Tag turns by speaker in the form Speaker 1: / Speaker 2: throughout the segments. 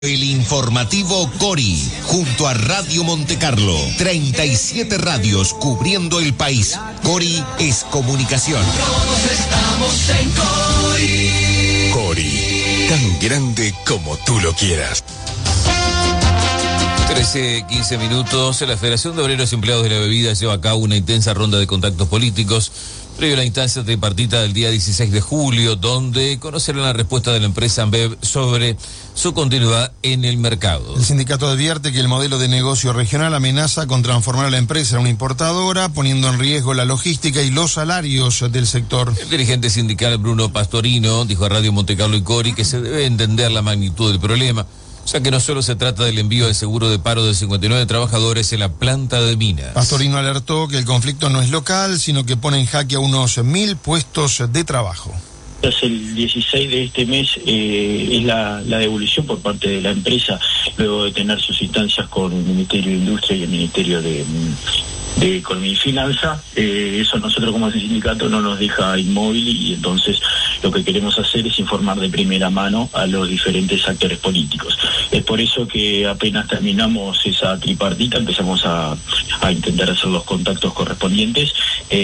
Speaker 1: El informativo Cori, junto a Radio Montecarlo, 37 radios cubriendo el país. Cori es comunicación.
Speaker 2: Todos estamos en Cori.
Speaker 3: Cori, tan grande como tú lo quieras.
Speaker 4: 13:15 minutos. La Federación de Obreros y Empleados de la Bebida lleva a cabo una intensa ronda de contactos políticos previo a la instancia tripartita del día 16 de julio, donde conocerán la respuesta de la empresa Ambev sobre su continuidad en el mercado.
Speaker 5: El sindicato advierte que el modelo de negocio regional amenaza con transformar a la empresa en una importadora, poniendo en riesgo la logística y los salarios del sector.
Speaker 4: El dirigente sindical Bruno Pastorino dijo a Radio Montecarlo y Cori que se debe entender la magnitud del problema, ya que no solo se trata del envío de seguro de paro de 59 trabajadores en la planta de minas.
Speaker 5: Pastorino alertó que el conflicto no es local, sino que pone en jaque a unos 1.000 puestos de trabajo.
Speaker 6: El 16 de este mes es la devolución por parte de la empresa, luego de tener sus instancias con el Ministerio de Industria y el Ministerio de Economía y Finanza. Eso nosotros como sindicato no nos deja inmóvil, y entonces lo que queremos hacer es informar de primera mano a los diferentes actores políticos. Es por eso que apenas terminamos esa tripartita empezamos a intentar hacer los contactos correspondientes.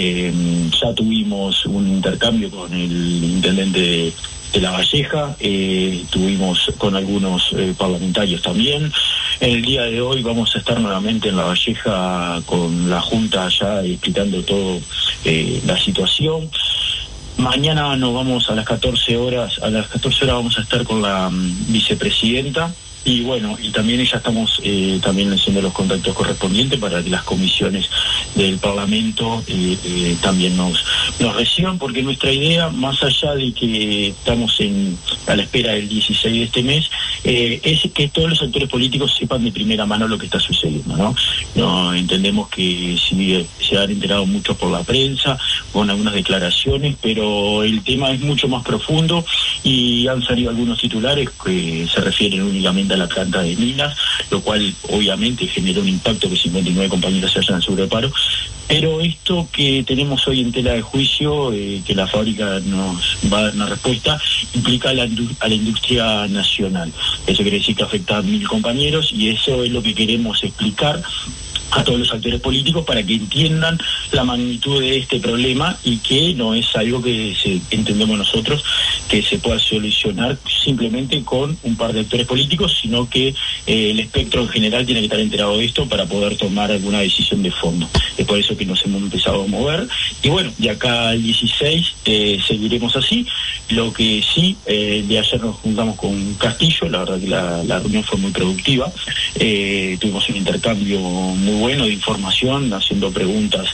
Speaker 6: Ya tuvimos un intercambio con el intendente de La Valleja, tuvimos con algunos parlamentarios también. En el día de hoy vamos a estar nuevamente en La Valleja con la Junta ya explicando todo la situación. Mañana nos vamos a las 14 horas vamos a estar con la vicepresidenta. Y bueno, y también ya estamos también haciendo los contactos correspondientes para que las comisiones del Parlamento también nos reciban, porque nuestra idea, más allá de que estamos a la espera del 16 de este mes, es que todos los actores políticos sepan de primera mano lo que está sucediendo, ¿no? No entendemos que sí se han enterado mucho por la prensa, con algunas declaraciones, pero el tema es mucho más profundo y han salido algunos titulares que se refieren únicamente a la planta de minas, lo cual obviamente generó un impacto que 59 compañeros se hayan en seguro de paro. Pero esto que tenemos hoy en tela de juicio, que la fábrica nos va a dar una respuesta, implica a la industria nacional. Eso quiere decir que afecta a 1.000 compañeros, y eso es lo que queremos explicar a todos los actores políticos para que entiendan la magnitud de este problema, y que no es algo que entendemos nosotros que se pueda solucionar simplemente con un par de actores políticos, sino que el espectro en general tiene que estar enterado de esto para poder tomar alguna decisión de fondo. Es por eso que nos hemos empezado a mover, y bueno, de acá al 16 seguiremos así. Lo que sí, de ayer nos juntamos con Castillo, la verdad que la reunión fue muy productiva, tuvimos un intercambio muy bueno de información, haciendo preguntas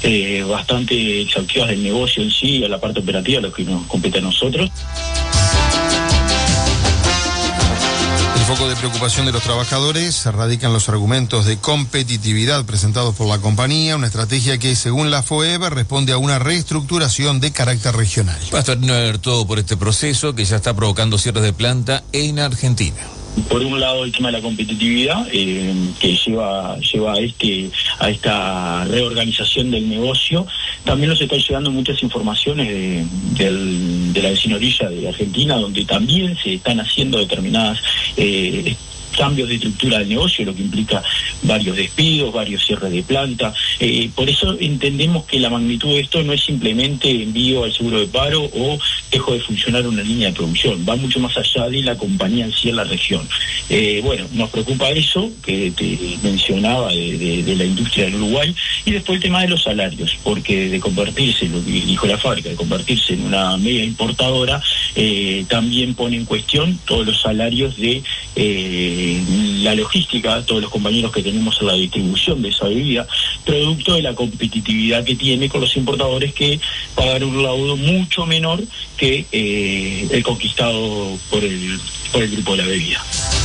Speaker 6: bastante exhaustivas del negocio en sí, a la parte operativa, lo que nos compete a nosotros.
Speaker 5: El foco de preocupación de los trabajadores radica en los argumentos de competitividad presentados por la compañía, una estrategia que, según la FOEB, responde a una reestructuración de carácter regional.
Speaker 4: Pastorino alertó por este proceso que ya está provocando cierres de planta en Argentina.
Speaker 6: Por un lado, el tema de la competitividad, que lleva a esta reorganización del negocio. También nos están llegando muchas informaciones de la vecina orilla de Argentina, donde también se están haciendo determinadas cambios de estructura del negocio, lo que implica varios despidos, varios cierres de planta. Por eso entendemos que la magnitud de esto no es simplemente envío al seguro de paro o dejo de funcionar una línea de producción, va mucho más allá de la compañía en sí en la región. Bueno, nos preocupa eso que te mencionaba de la industria del Uruguay, y después el tema de los salarios, porque de convertirse, lo que dijo la fábrica, de convertirse en una media importadora, también pone en cuestión todos los salarios de la logística, todos los compañeros que tenemos en la distribución de esa bebida, producto de la competitividad que tiene con los importadores, que pagan un laudo mucho menor que el conquistado por el grupo de la bebida.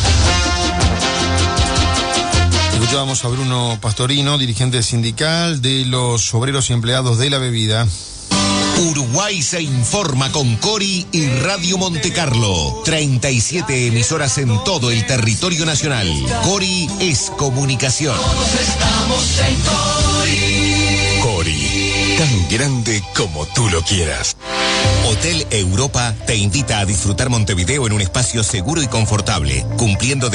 Speaker 5: Escuchábamos a Bruno Pastorino, dirigente sindical de los obreros y empleados de la bebida.
Speaker 1: Uruguay se informa con Cori y Radio Montecarlo. 37 emisoras en todo el territorio nacional. Cori es comunicación.
Speaker 2: Todos estamos en Cori.
Speaker 3: Cori, tan grande como tú lo quieras.
Speaker 1: Hotel Europa te invita a disfrutar Montevideo en un espacio seguro y confortable, cumpliendo